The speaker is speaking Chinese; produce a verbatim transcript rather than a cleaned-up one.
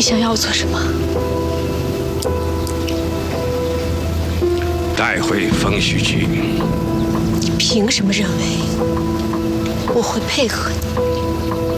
想要我做什么？ 带回风须局。 你凭什么认为我会配合你？